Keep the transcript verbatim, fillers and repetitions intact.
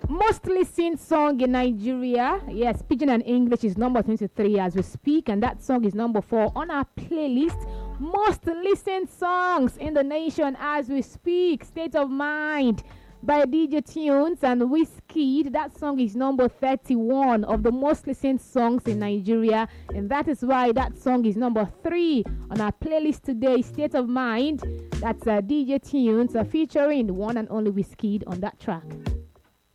Most listened song in Nigeria. Yes, Pidgin and English is number twenty-three as we speak, and that song is number four on our playlist. Most listened songs in the nation as we speak. State of Mind by D J Tunes and Wizkid. That song is number thirty-one of the most listened songs in Nigeria, and that is why that song is number three on our playlist today. State of Mind. That's uh, D J Tunes uh, featuring the one and only Wizkid on that track.